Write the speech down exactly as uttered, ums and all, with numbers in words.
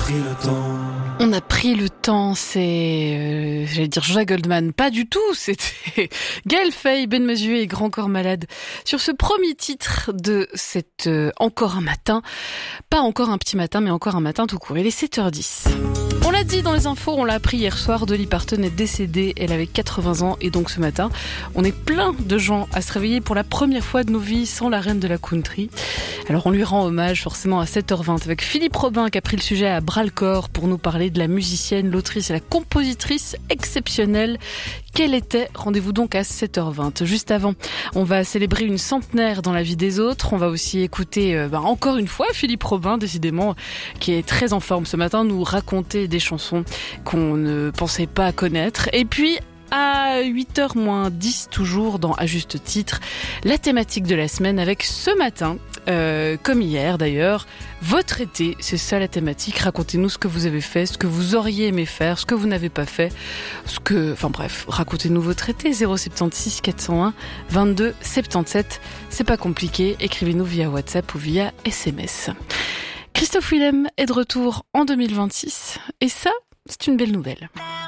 pris le temps. On a pris le temps, c'est, euh, j'allais dire Jean Goldman, pas du tout, c'était Gaël Faye, Ben Mazué et Grand Corps Malade. Sur ce premier titre de cette euh, Encore un matin, pas encore un petit matin, mais encore un matin tout court, il est sept heures dix. On l'a dit dans les infos, on l'a appris hier soir, Dolly Parton est décédée, elle avait quatre-vingts ans et donc ce matin, on est plein de gens à se réveiller pour la première fois de nos vies sans la reine de la country. Alors on lui rend hommage forcément à sept heures vingt avec Philippe Robin qui a pris le sujet à bras-le-corps pour nous parler de la musicienne, l'autrice et la compositrice exceptionnelle qu'elle était. Rendez-vous donc à sept heures vingt. Juste avant, on va célébrer une centenaire dans la vie des autres. On va aussi écouter euh, bah, encore une fois Philippe Robin, décidément, qui est très en forme ce matin, nous raconter des chansons qu'on ne pensait pas connaître. Et puis à huit heures moins dix, toujours dans À Juste Titre, la thématique de la semaine avec ce matin, euh, comme hier d'ailleurs, votre été, c'est ça la thématique. Racontez-nous ce que vous avez fait, ce que vous auriez aimé faire, ce que vous n'avez pas fait, ce que, enfin bref, racontez-nous votre été. Zéro sept six quatre zéro un vingt-deux soixante-dix-sept. C'est pas compliqué, écrivez-nous via WhatsApp ou via S M S. Christophe Willem est de retour en deux mille vingt-six et ça, c'est une belle nouvelle.